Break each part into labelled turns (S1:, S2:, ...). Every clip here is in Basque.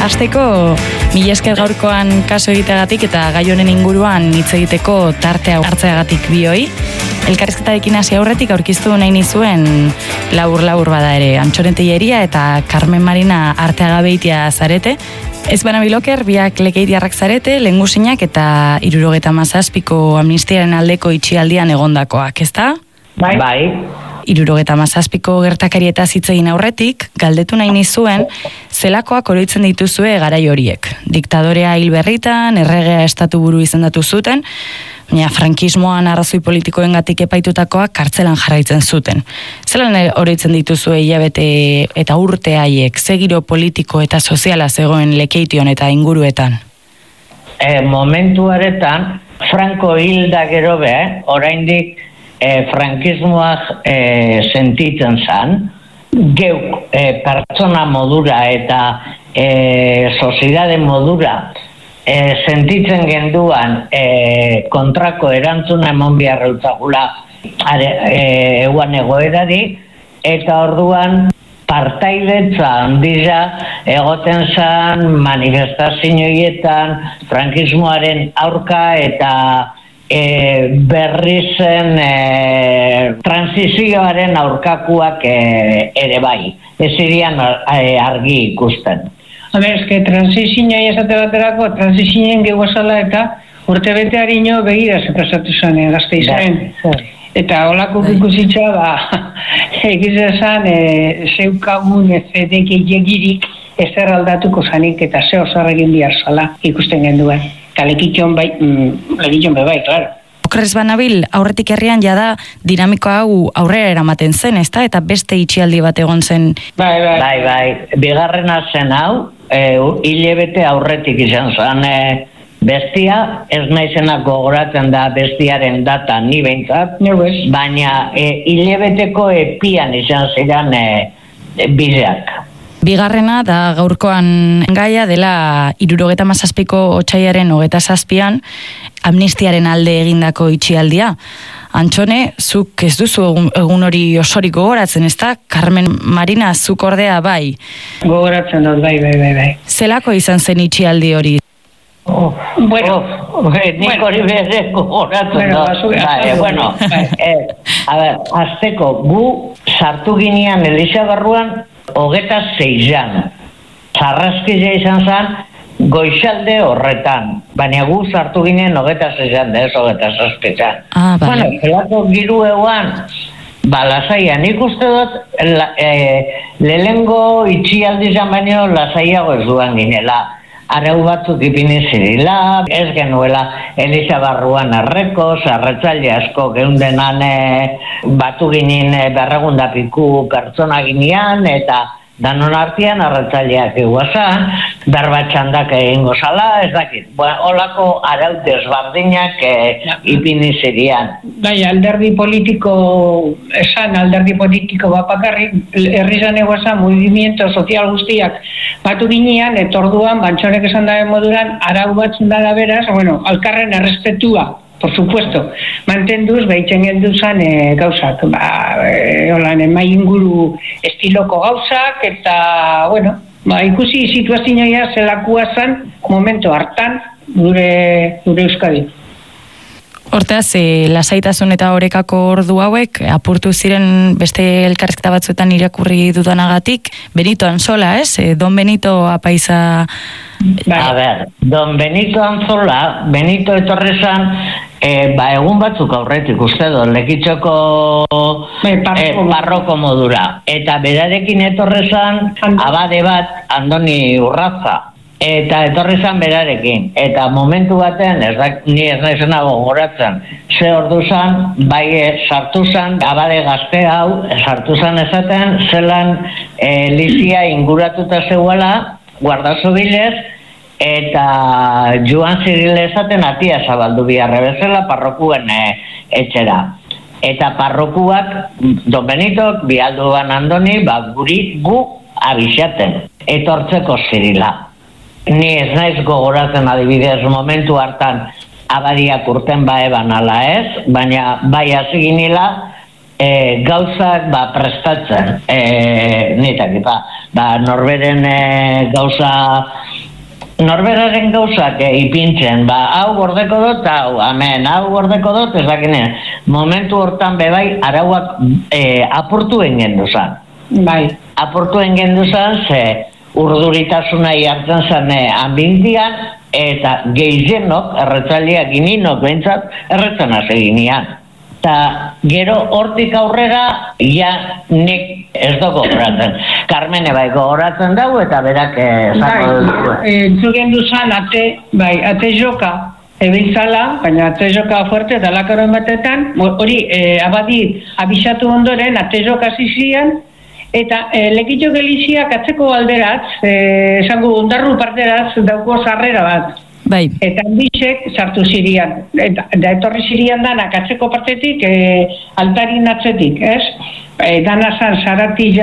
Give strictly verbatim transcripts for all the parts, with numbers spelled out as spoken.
S1: Hasteko, mila esker gaurkoan kaso egiteagatik eta gai honen inguruan hitz egiteko tartea hartzeagatik bioi. Elkarrizketarekin hasi aurretik aurkeztu nahi nizuen labur-labur bada ere. Antxoren Telleria eta Carmen Marina Arteaga Beitia zarete. Ez bana biloker, biak lekeitiarrak zarete, lehengusinak eta hirurogeta hamazazpiko amnistiaren aldeko itxialdian egondakoak, ezta?
S2: Bai. Bai.
S1: Hirurogeta hamazazpiko gertakarietaz hitz egin aurretik, galdetu nahi nizuen, zelakoak oroitzen dituzue garai horiek. Diktadorea hil berritan, erregea estatu buru izendatu zuten, baina frankismoan arrazoi politikoengatik epaitutakoak kartzelan jarraitzen zuten. Zelan oroitzen dituzue hilabete eta urte haiek, ze giro politiko eta soziala zegoen Lekeition eta inguruetan?
S2: E, momentu haretan, Franco hilda gero be, oraindik E, frankismoak e, sentitzen zan, geuk e, pertsona modura eta e, soziedade modura e, sentitzen genduan e, kontrako erantzuna emon biharra utzagula e, eguan egoerari, eta orduan partaidetza handia egoten zan manifestazioetan frankismoaren aurka eta E, berri zen e, transizioaren aurkakuak e, ere bai. Ez irian e, argi ikusten.
S3: A ber, eske transizioa esate baterako, transizioen gehuazala eta urte bete harino begira zepasatu zen gazte izan. Eta holako ikusitza, ba, egizan e, zeukagun ezedek egirik ezer aldatuko zanik eta ze osar egin bihar zala ikusten genduen. Eta Lekeition bai, mm, Lekeition bai, klaro.
S1: Okrez banabil, aurretik herrian jada dinamiko hau aurrera eramaten zen, ezta? Eta beste itxialdi bat egon zen.
S2: Bai, bai, bai, bai. Bigarrena zen hau, e, hilebete aurretik izan zen e, bestia, ez naizenak gogoratzen da bestiaren data ni behintzat, baina e, hilebeteko epian izan ziren e, e, bideak.
S1: Bigarrena da gaurkoan gaia dela hirurogeta hamazazpiko otsaiaren hogeta zazpian amnistiaren alde egindako itxialdia. Antxone, zuk ez duzu egun, egun hori osorik gogoratzen, ezta? Carmen Marina, zuk ordea bai.
S3: Gogoratzen dut, bai, bai, bai, bai.
S1: Zelako izan zen itxialdi hori?
S2: Oh, bueno, oh, eh, nik bueno. Hori bere gogoratzen bueno, dut. Bai, bueno, eh, a ber, azteko, gu sartu ginean Eliza barruan hogeta zeian. Zarraskila izan zen goizalde horretan. Baina gu sartu ginen hogeta zeian, ez hogeta zazpitan.
S1: Ah, bai.
S2: Bueno, zelako giru eguan, ba, lasaian, nik uste dut, la, e, lehengo itxialdi izan baino lasaiago ez duan ginela. Areu batzuk ipini zirila, ez genuela Eliza barruan erreko, zarretzaile asko geundenan batu ginen berregunda piku pertsona ginean, eta danon artean arretzaileak eguazan, berbatxandak egingo zala, ez dakit. Bueno, olako arau desbardinak e, ipini zirian.
S3: Bai, alderdi politiko, esan alderdi politiko bapakarrik, herrizan eguazan, movimiento sozial guztiak batu ginean, etorduan, bantxonek esan dabe moduran, arau batzun dara beraz, bueno, alkarren errespetua, por supuesto, mantenduz, behitzen genduzan e, gauzak, ba, e, holan, emai inguru estiloko gauzak, eta, bueno, ba, ikusi situazioa zelakua zen momento hartan gure, gure Euskadi.
S1: Hortaz, e, lasaitasun eta orekako ordu hauek, apurtu ziren beste elkarrizketa batzuetan irakurri dudanagatik, Benito Anzola, ez? E, Don Benito apaiza...
S2: Bai. A ber, Don Benito Anzola, Benito etorrezan, e, ba, egun batzuk aurretik uste do, Lekeitzoko e, parroko modura. Eta berarekin etorrezan, abade bat, Andoni Urraza. Eta etorri zan berarekin, eta momentu baten, ez da, ni ez naizena gogoratzen, ze ordu zan, bai sartu zan, abade gazte hau, sartu zan esaten, zelan e, Lizia inguratuta zeuela, guardazo bilez, eta joan zirile esaten atia zabaldu biharre bezala parrokuen e, etxera. Eta parrokuak, Don Benitok, bialduan Andoni, ba, guri gu abixaten, etortzeko zirila. Ni ez naiz gogoratzen adibidez momentu hartan abadiak urten ba eban ala ez, baina bai hasi ginela e, gauzak ba prestatzen. E, nitak, ba, ba norberen e, gauza norberaren gauzak eh, ipintzen, ba, hau gordeko dut, hau, amen, hau gordeko dut, ezakinean, momentu hortan bebai, arauak eh, apurtu engen duzan.
S3: Bai.
S2: Apurtu engen duzan, ze urduritasuna jartzen zen eh, ambintian, eta gehienok, erretzaileak ininok behintzat, erretzen hasi ginean. Eta gero hortik aurrera, ja nik ez dugu goratzen. Carmene bai goratzen dago eta berak esako dugu.
S3: Entzugen duzan, ate, bai, ate joka, ebiltzala, baina ate joka fuerte, dalakaroen batetan, hori, e, abadi abisatu ondoren, ate joka zizian, eta e, lekitxo geliziak atzeko alderatz, e, esango ondarru parteratz, dauko sarrera bat.
S1: Bai.
S3: Eta handixek sartu zirian. Eta, da etorri zirian danak atzeko partetik, e, altarin atzetik, ez? E, dana zan zaratila,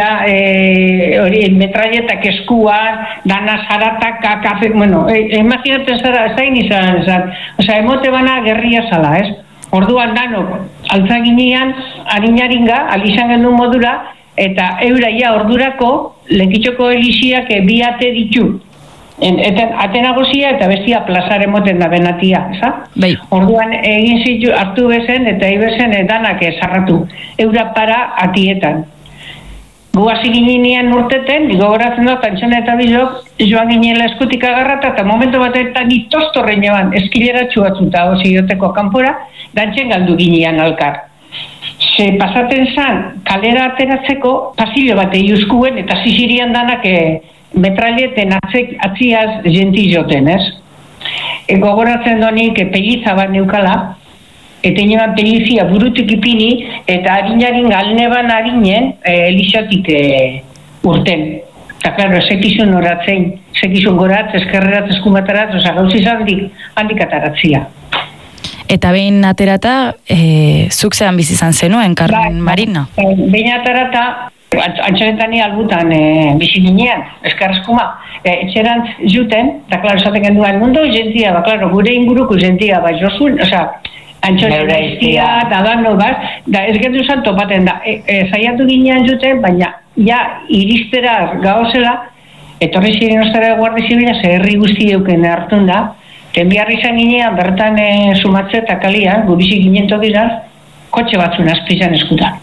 S3: e, hori, metralletak eskuan, dana zaratak, kafe, bueno, e, imaginatzen zara, zain izan, zan, oza, emote bana gerria zala, ez? Orduan danok, altzaginean, harinaringa, alizan gendu modura, eta euraia ordurako, lekitxoko eliziak e, bi ate ditu. Eta atenagozia eta bestia plazare moten da benatia, eza?
S1: Bai.
S3: Orduan egin zitu hartu bezen eta ibezen edanak esarratu. Eura para atietan. Guazi ginean urteten, gogoratzen da, tantxona eta bizok, joan ginela eskutik agarrata eta momentu batetan itostorren joan, eskilera txuatzuta, osi joteko kanpora, dantzen galdu ginean alkar. Se pasaten zan, kalera ateratzeko, pasillo bate iuskuen eta zizirian danak e, metralleten atzek, atziaz jenti joten, ez? E, gogoratzen donik e, peliza bat neukala, eta ineban pelizia burutik ipini, eta harinarin galneban harinen e, elixatik e, urten. Eta, klaro, zekizun horatzen, zekizun goratz, eskerreratz, eskumataratz, oza, gauziz handik, handik ataratzia.
S1: Eta behin aterata, e, zuk zean bizizan zenuen, Carmen Marina?
S3: Ba, behin aterata, antxaretani albutan e, bizi ginean, eskarrezkuma, e, etxerantz juten, eta klaro, esaten genduan, mundu jentia, ba, klaro, gure inguruko jentia, ba, josun, oza, antxoreta iztia, da dano bat, da ez gendu zan topaten da, e, e, zaiatu ginean juten, baina, ja, iristera gauzela, etorri ziren ostara guardi zibila, ze herri guzti euken hartun da, tenbiarri izan ginean, bertan e, sumatze eta kalia, gubizi ginen tokizaz, kotxe batzun azpizan eskutan.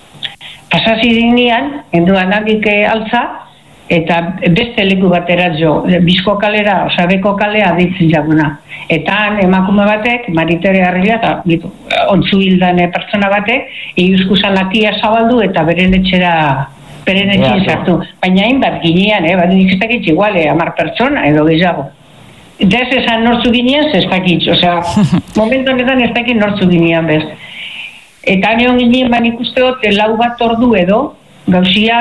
S3: Pasasi dinean, enduan handik altza, eta beste leku baterat jo, bizko kalera, oza, beko kalea ditzen jaguna. Eta han emakume batek, Maritere Arrila, eta ontzu hildan pertsona batek, eiuzkuzan latia zabaldu eta beren etxera, beren etxin sartu. Baina hain bat ginean, eh, bat nik ez dakit iguale, amar pertsona edo gehiago. Eta ez esan nortzu ginean, ez dakit, oza, momentu honetan ez dakit nortzu ginean bez. Eta neon ginen ban ikusteot, lau bat ordu edo, gauzia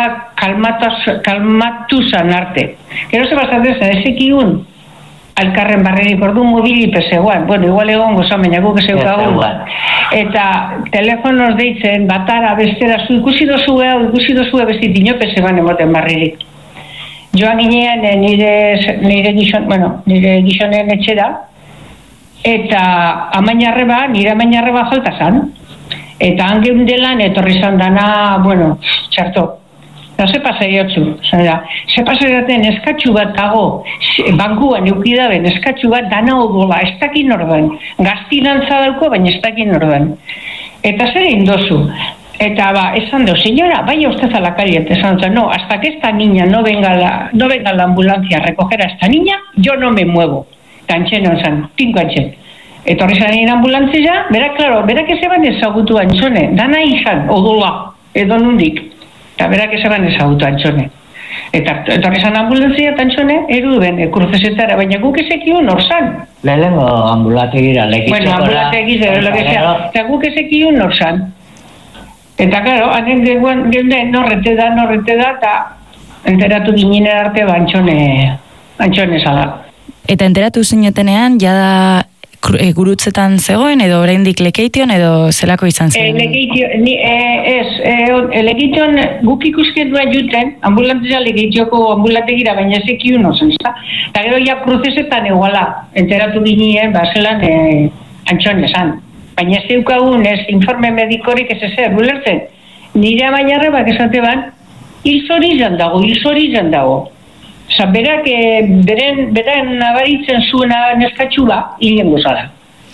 S3: kalmatu zan arte. Gero ze bazatzen zen, ezekiun, alkarren barrerik ordu mobilipe zegoan, bueno, igual egon gozan, baina guk ezeukagun. Eta telefonoz deitzen, batara, bestera, zu ikusi dozue, ikusi dozue besti dinope zegoan emoten barrerik. Joan ginean nire, nire, gizon, bueno, nire gizonen etxera, eta amainarreba, nire amainarreba falta zan. Eta hangeun delan etorri zan dana, bueno, txarto. Eta ze pasaiotzu, ze pasaiaten eskatxu bat dago, bankuan eukidaben eskatxu bat dana odola, ez dakin orduan. Gaztinantza dauko, baina ez dakin orduan. Eta zer indozu? Eta ba, esan do, señora, vaya usted a la calle, esan do, no, hasta que esta niña no venga la, no venga la ambulancia a recoger a esta niña, yo no me muevo. Eta antxen zan, tinko antxen. Etorri zanein ambulantzia, berak, klaro, berak ezeban ezagutu antxone, dana izan, odola, edo nundik, eta berak ezeban ezagutu antxone. Eta etorri zan ambulantzia eta antxone, eru ben, kruzesetara, baina guk ezekiun orzan.
S2: Lehenengo ambulategira, lekitxokora.
S3: Bueno, ambulategira, lo que sea, eta guk ezekiun orzan. Eta, klaro, hanen geunde, norrete da, norrete da, eta enteratu ginen arte, ba, antxone, antxone zala.
S1: Eta enteratu zinetenean, jada E, gurutzetan zegoen, edo oraindik lekeition, edo zelako izan zen?
S3: E, lekeition, ni, e, ez, e, lekeition guk ikusken duen juten, ambulantzia lekeitioko ambulategira, baina ezekiun ozen, eta gero ja prozesetan eguala, enteratu ginien, ba, zelan e, antxon esan. Baina ez deukagun, ez informe medikorik ez ezer, bulertzen, nire amainarrebak esate ban, hil zorizan dago, hil zorizan dago. Osa, berak, beren, beren nabaritzen zuena neskatxu ba, hilen gozara.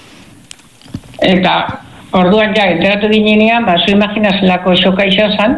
S3: Eta, orduan ja, enteratu ginenean, ba, zu imaginazelako xoka izan zan,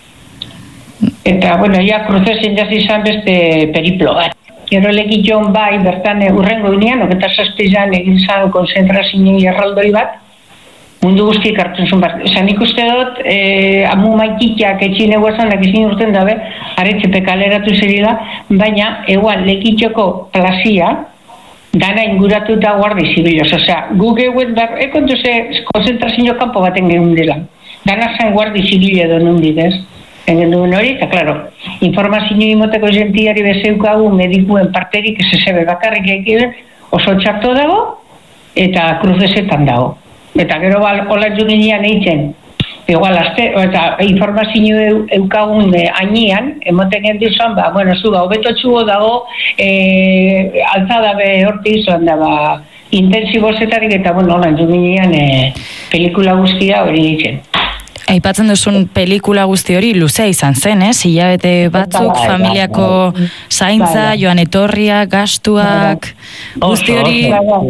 S3: eta, bueno, ja, kruzesen jaz izan beste periplo bat. Gero lekitxon bai, bertan urrengo ginean, oketa zazpizan egin zan konzentrazio erraldori bat, mundu guztiak hartzen zuen bat. Esan ikuste dut, eh, amu maikitiak etxin eguazan, dakizin urten dabe, aretxepe kaleratu zerila, baina, egual, lekitxoko plazia, dana inguratuta guardi zibiloz. Osea, guk eguet bar, ekontu ze konzentrazio kanpo baten gehun dela. Dana zen guardi zibilo edo nundit, ez? Engen duen hori, eta klaro, informazio imoteko jentiari bezeukagu medikuen parterik ez ezebe bakarrik ekiben, oso txarto dago, eta kruzesetan dago. Eta gero bal, hola juginean eitzen, igual, azte, eta informazio eukagun e, ainian, emoten gendizan, ba, bueno, zu, ba, hobeto txugo dago, e, altzadabe horti izan da, ba, intensibozetarik, eta, bueno, hola juginean e, pelikula guztia hori eitzen.
S1: Aipatzen duzun pelikula guzti hori luzea izan zen, ez? Hilabete batzuk, familiako zaintza, joan etorria, gastuak, guzti hori...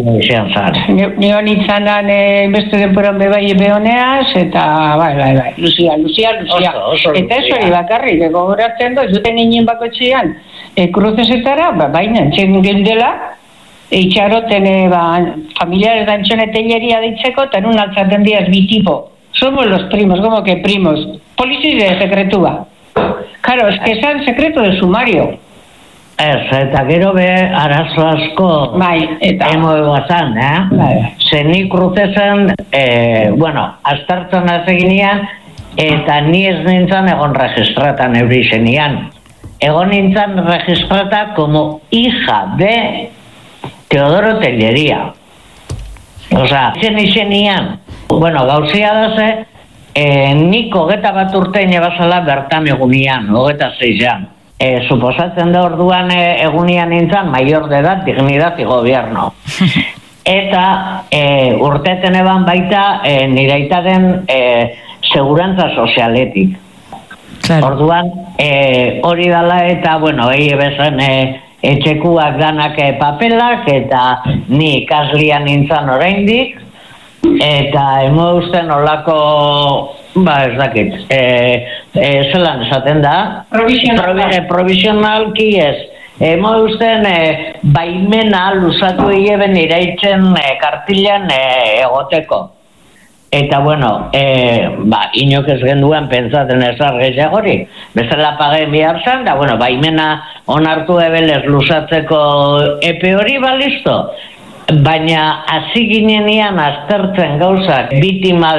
S3: Nio nintzanan beste denporan bebai behoneaz, eta bai, bai, bai, luzia, luzia, luzia. Eta ez hori bakarrik, gogoratzen dut, zuten ginen bako etxean, kruzesetara, baina, txen gendela, eitxaroten, familiares dantxonetelleria ditzeko, eta nun altzaten diaz bi tipo. Somos los primos, como que primos. Policía de secretúa. Claro, es que es el secreto de sumario.
S2: Ez, eta gero be arazo asko
S3: bai, eta
S2: emo egoazan, eh? Bai. Zeni kruzezen, eh, bueno, astartzen azeginean, eta ni ez nintzen egon registratan euri zenian. Egon nintzen registrata como hija de Teodoro Tellería. Osa, zen izenian, bueno, gauzia da ze, eh, nik hogeta bat urtein ebazala bertan egunian, hogeta zeizean. Eh, suposatzen da orduan eh, egunian nintzen, mayor de edad, dignidad y gobierno. Eta eh, urteten eban baita eh, nireitaren eh, segurantza sozialetik. Claro. Orduan, eh, hori dala eta, bueno, egi ebezen eh, etxekuak danak eh, papelak, eta ni ikaslian nintzen oraindik, eta emo usten olako, ba ez dakit, e, e, zelan esaten da? Provisional. Provisionalki ez. Emo usten e, baimena luzatu egeben iraitzen e, kartilan e, egoteko. Eta bueno, e, ba, inok ez genduen pentsaten ezar gehiagori. Bezala pageen bihar zan, da bueno, baimena onartu ebelez luzatzeko epe hori, ba listo. Baina hasi ginenean aztertzen gauzak biktima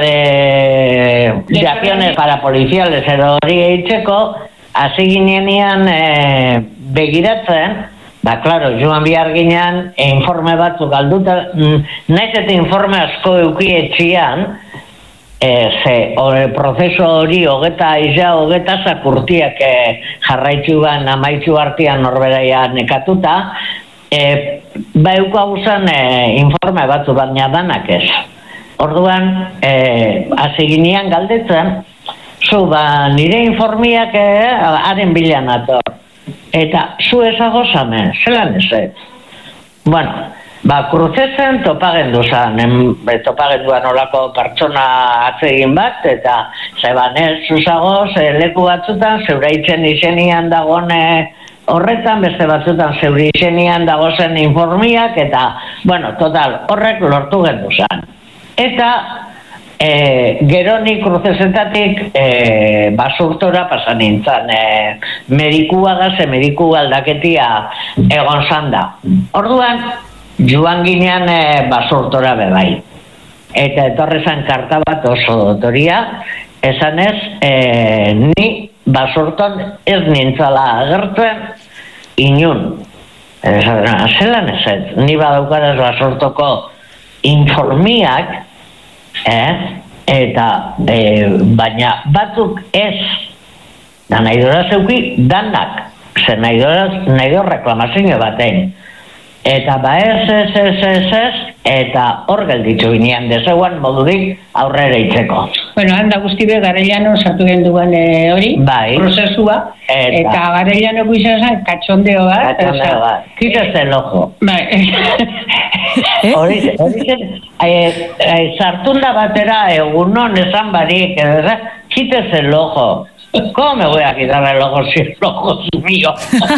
S2: de, de acciones parapoliciales edo hori eitzeko, hasi ginenean e, begiratzen, ba, klaro, joan bihar ginean e, informe batzuk alduta, naiz eta informe asko euki etxian, e, ze ore, prozeso hori hogeta aiza, hogeta zakurtiak e, jarraitzu ban amaitzu artian norberaia nekatuta, E, ba euko hauzen e, informe batzu baina danak ez. Orduan, e, aziginean galdetzen, zu ba nire informiak e, haren bilan ator. Eta zu ezagozame, zelan ez ez. Bueno, ba kruzezen topagendu zan, topagenduan olako pertsona atzegin bat, eta zeban ez, zuzagoz, e, leku batzutan, zeuraitzen izenian dagone, horretan beste batzutan zeuri izenian dagozen informiak, eta, bueno, total, horrek lortu gendu zan. Eta, e, gero nik kruzezetatik e, basurtora pasan nintzen, e, medikua gaze, mediku aldaketia egon zan da. Orduan, joan ginean e, basurtora bebai. Eta etorri zan karta bat oso dotoria, esan ez, e, ni basurton ez nintzala agertzen inun. Zelan ez ez, ni badaukaraz basurtoko informiak, eh? Eta e, baina batzuk ez, da nahi dora zeuki danak, ze nahi dora reklamazio batein. Eta ba ez, ez, ez, ez, ez, eta hor gelditu ginean dezeguan modudik aurrera itzeko.
S3: Bueno, handa guztibe Garellano sartu genduan e, hori,
S2: bai.
S3: Prozesua, eta, eta Garellanoko izan zen katxondeo bat.
S2: Katxondeo bat, quítese el ojo.
S3: Bai.
S2: Hori zen, sartunda batera egunon esan barik, quítese el ojo. ¿Cómo me voy a quitar el ojo si el ojo es mío?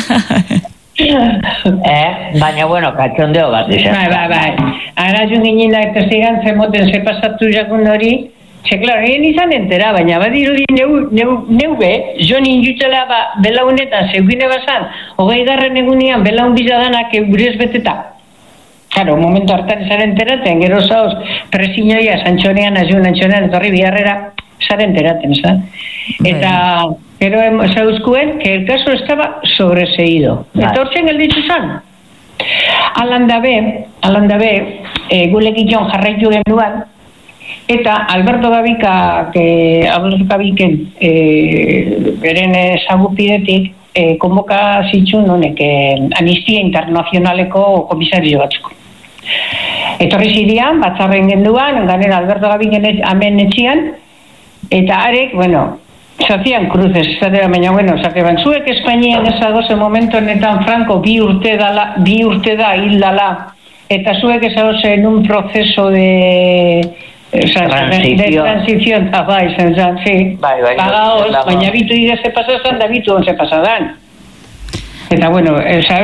S2: eh, baina, bueno, katxondeo bat izan.
S3: Bai, bai, bai. Ara jun ginen da, eta zigan zemoten ze pasatu jakun hori, ze, klaro, egin izan entera, baina badirudi neu, neu, neu be, jo ninjutela ba, belaunetan zeugine bazan, hogei garren egunean belaun bizadanak eurez beteta. Claro, momentu hartan zaren enteraten, gero zauz, presinoia, santxonean, azun, antxonean, etorri biharrera, zaren enteraten, zan? Eta... Pero zauzkuen que el caso estaba sobreseído. Eta hortzen gelditu zan. Alan dabe, alan dabe, e, gulekiton jarraitu genduan, eta Alberto Gabika, que Alberto Gabiken, e, beren ezagupidetik, e, konboka zitsun honek, e, Amnistia Internazionaleko komisario batzuk. Etorri zidian, batzarren genduan, ganera Alberto Gabiken amen etxian, eta arek, bueno, Zazian cruces, zatera, baina, bueno, zateban, zuek Espainian ezagoze momentu honetan Franco bi urte dala, bi urte da hil dala, eta zuek ezagoze en un proceso de...
S2: Transición.
S3: De transición, eta bai, zen zan, sí.
S2: Bai, bai,
S3: Pagaos, baina bitu dira ze pasazan, da bitu on ze pasadan. Eta, bueno,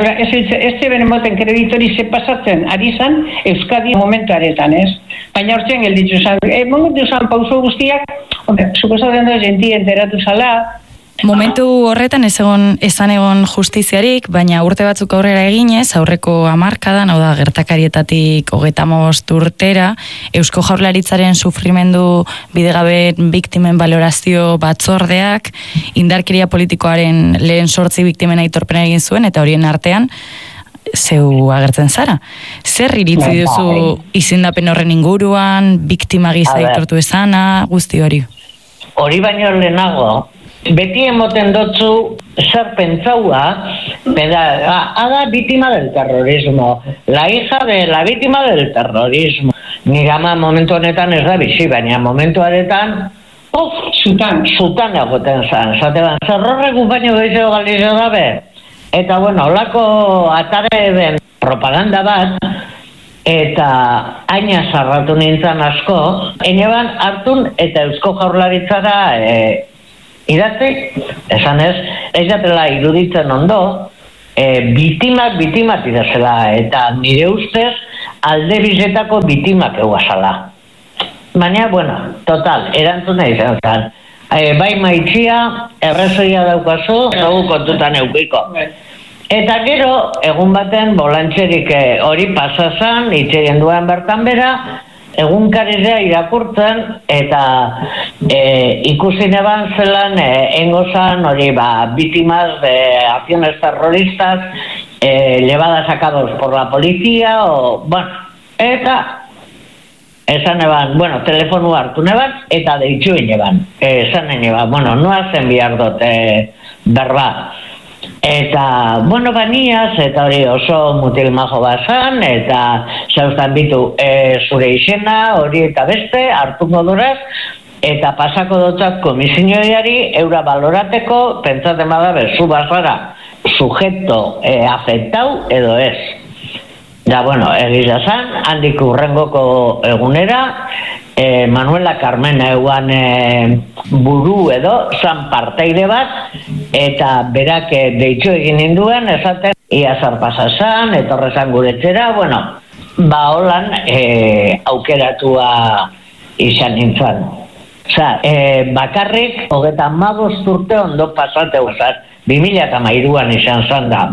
S3: este benemoten kreditori ze pasatzen ari zan, Euskadi momentuaretan, ez? Baina hortzen gelditzu zan, e, momentu zan pauso guztiak, hombre, suposatzen da jenti enteratu zala.
S1: Momentu horretan ez egon, esan egon justiziarik, baina urte batzuk aurrera eginez, aurreko hamarkadan, hau da, gertakarietatik hogeita hamabost urtera, Eusko Jaurlaritzaren sufrimendu bidegabe biktimen balorazio batzordeak, indarkeria politikoaren lehen sortzi biktimen aitorpena egin zuen, eta horien artean, zeu agertzen zara. Zer iritzi duzu izendapen horren inguruan, biktima gisa aitortu esana, guzti hori?
S2: Hori baino lehenago, beti emoten dotzu zer pentsaua, beda, ada víctima del terrorismo, la hija de la víctima del terrorismo. Nire ama momentu honetan ez da bizi, baina momentu honetan, uf, zutan, zutan egoten zan, zateban, zerrorregu baino gehiago galizo dabe. Eta, bueno, holako atare ben propaganda bat, eta aina zarratu nintzen asko, eneban hartun eta Eusko Jaurlaritzara e, idatzik, esan ez, ez jatela iruditzen ondo, e, bitimak bitimak idazela, eta nire ustez alde bizetako bitimak eguazala. Baina, bueno, total, erantzuna izan zen. E, bai maitxia, errezoia daukazu, zogu kontutan eukiko. Eta gero, egun baten, bolantxerik hori pasazan, itxerien duen bertan bera, egunkarizea irakurtzen, eta e, ikusi neban zelan, e, engozan, hori, ba, víctimas de acciones terroristas, e, llevadas sacados por la policía, o, bueno, eta... Esan eban, bueno, telefonu hartu neban, eta deitxu ineban. Esan eban, bueno, noa zen bihar dut e, berba. Eta, bueno, baniaz, eta hori oso mutil majo bazan, eta zauztan bitu e, zure izena, hori eta beste, hartuko duraz, eta pasako dutzat komisioiari eura balorateko, pentsatzen badabe, zu bazara, sujeto e, afektau edo ez. Ja, bueno, egiza zan, handik urrengoko egunera, e, Manuela Carmena eguan e, buru edo, zan parteide bat, eta berak e, deitxo egin ninduen, esaten, ia zarpasa zan, etorrezan guretzera, bueno, ba holan e, aukeratua izan nintzen. Osa, e, bakarrik, hogeta hamabost urte ondo pasate guzat, bi mila hamairuan izan zan da.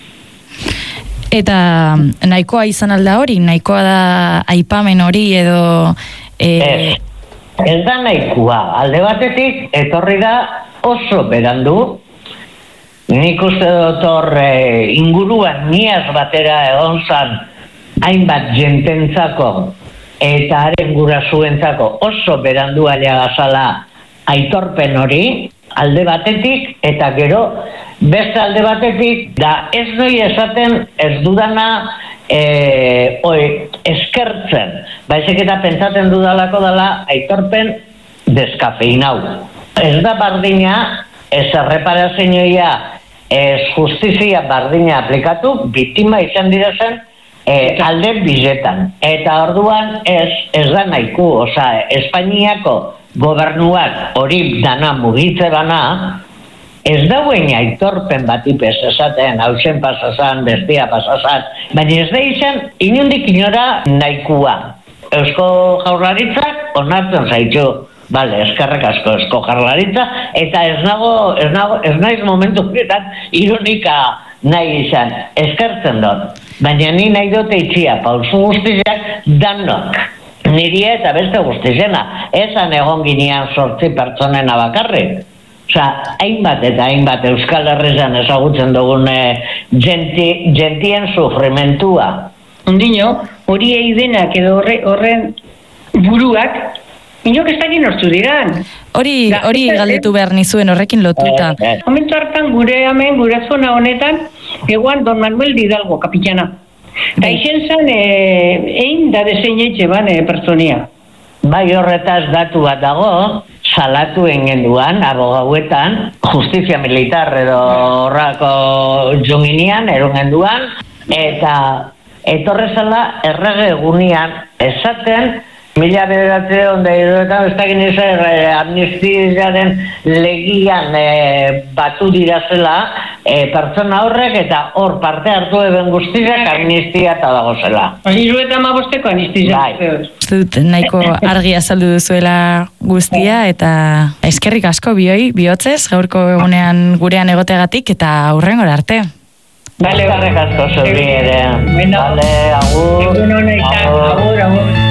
S1: Eta nahikoa izan alda hori, nahikoa da aipamen hori edo... E...
S2: Ez, ez da nahikoa, alde batetik etorri da oso berandu, nik uste dut hor e, inguruan niaz batera egon zan hainbat jententzako eta haren gurasoentzako oso berandu aliagazala aitorpen hori, alde batetik, eta gero beste alde batetik, da ez doi esaten ez dudana e, oi, eskertzen, baizik eta pentsatzen dudalako dela aitorpen deskafeinau. Ez da bardina, ez erreparazioia, ez justizia bardina aplikatu, biktima izan dira zen e, alde bizetan. Eta orduan ez, ez da nahiko, oza, Espainiako gobernuak hori dana mugitze bana, ez dauen aitorpen bat ipez esaten, hausen pasazan, bestia pasazan, baina ez da izan inundik inora nahikoa. Eusko Jaurlaritzak onartzen zaitu, bale, eskerrek asko Eusko Jaurlaritza, eta ez nago, ez nago, ez naiz momentu horretan ironika nahi izan, eskertzen dut. Baina ni nahi dute itxia, pauzu guztiak danok. Niri eta beste guztizena, esan egon ginean sortzi pertsonena bakarrik. Osa, hainbat eta hainbat Euskal Herrian ezagutzen dugun genti, gentien sufrimentua.
S3: Ondino, hori eidenak edo horre, horren buruak, inok ez dakit nortzu diran.
S1: Hori, hori galdetu behar nizuen horrekin lotuta.
S2: Eh, eh.
S3: Momentu hartan gure hemen, gure zona honetan, eguan Don Manuel Hidalgo, kapitana. Eta izen zen, egin da desein etxe ban e, pertsonia.
S2: Bai horretaz datu bat dago, salatu engenduan, abogauetan, justizia militar edo horrako junginean, erungenduan, eta etorrezala errege egunian esaten, mila bederatzean da iruetan, ez dakit nizar amnistiaren legian e, batu dirazela e, pertsona horrek eta hor parte hartu eben guztiak amnistia eta dago zela.
S3: Iruetan mabosteko amnistia.
S1: Zut, nahiko argi azaldu duzuela guztia eta eskerrik asko bioi, bihotzez, gaurko egunean gurean egotegatik eta aurrengora arte.
S2: Bale, eskerrik asko zuri ere.
S3: Bueno,
S2: Bale, agur.
S3: Egun honetan, agur, agur.